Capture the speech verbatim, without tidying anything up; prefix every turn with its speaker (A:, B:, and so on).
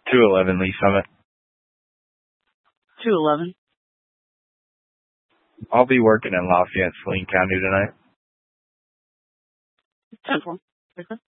A: two eleven Lee Summit.
B: two eleven.
A: I'll be working in Lafayette, Saline County tonight.
B: ten four. Okay.